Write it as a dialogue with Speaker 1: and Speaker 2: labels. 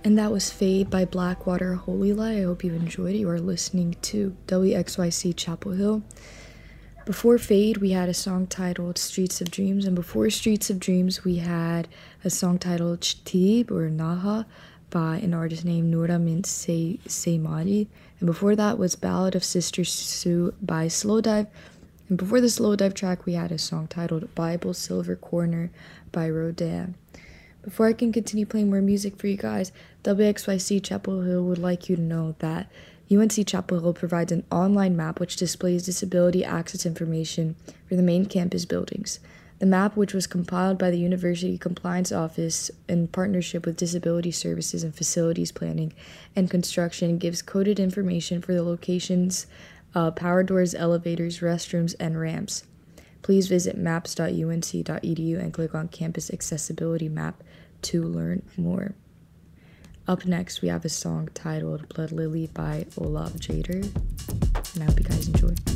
Speaker 1: And that was Fade by Blackwater Holy Light. I hope you enjoyed it. You are listening to WXYC Chapel Hill. Before Fade, we had a song titled Streets of Dreams. And before Streets of Dreams, we had a song titled Chtib or Naha by an artist named Nouramin Seymadi. And before that was Ballad of Sister Sue by Slowdive. And before the Slowdive track, we had a song titled Bible Silver Corner by Rodin. Before I can continue playing more music for you guys, WXYC Chapel Hill would like you to know that UNC Chapel Hill provides an online map which displays disability access information for the main campus buildings. The map, which was compiled by the University Compliance Office in partnership with Disability Services and Facilities Planning and Construction, gives coded information for the locations, power doors, elevators, restrooms, and ramps. Please visit maps.unc.edu and click on Campus Accessibility Map to learn more. Up next, we have a song titled Blood Lily by Olav Jader, and I hope you guys enjoy.